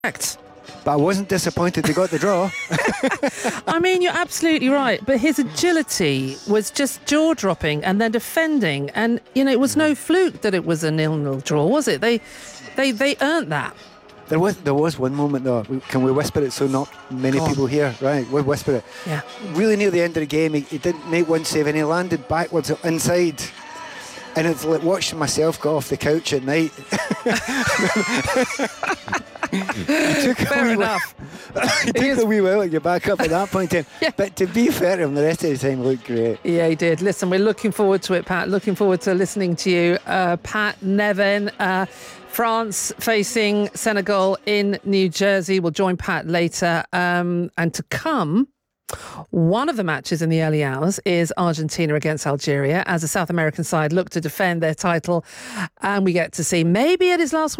But I wasn't disappointed they got the draw. I mean, you're absolutely right. But his agility was just jaw-dropping, and then defending. And, it was no fluke that it was a 0-0 draw, was it? They earned that. There was one moment, though. Can we whisper it so not many people hear? Right, we'll whisper it. Yeah. Really near the end of the game, he didn't make one save, and he landed backwards inside. And it's like watching myself go off the couch at night. Fair enough. He took a wee while to get back up at that point in. Yeah. But to be fair to him, the rest of the time looked great. Yeah, he did. Listen, we're looking forward to it, Pat. Looking forward to listening to you. Pat Nevin, France facing Senegal in New Jersey. We'll join Pat later. And to come, one of the matches in the early hours is Argentina against Algeria as the South American side look to defend their title. And we get to see maybe at his last